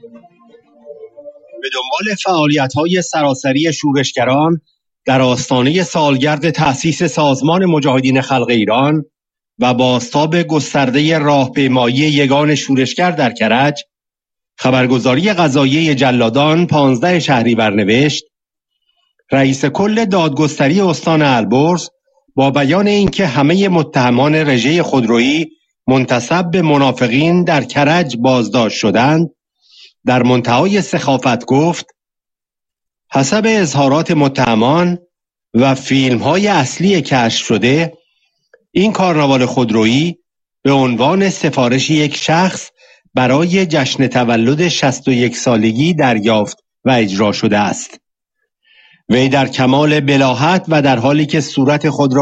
به دنبال فعالیت‌های سراسری شورشگران در آستانه سالگرد تأسیس سازمان مجاهدین خلق ایران و بازتاب گسترده راهپیمایی یگان شورشگر در کرج، خبرگزاری قضاییه جلادان 15 شهریور نوشت: رئیس کل دادگستری استان البرز با بیان اینکه همه متهمان رژه خودرویی منتسب به منافقین در کرج بازداشت شدند، در منتهای سخافت گفت: حسب اظهارات متهمان و فیلم‌های اصلی کشف شده، این کارناوال خودرویی به عنوان سفارش یک شخص برای جشن تولد 61 سالگی دریافت و اجرا شده است. وی در کمال بلاهت و در حالی که صورت خود را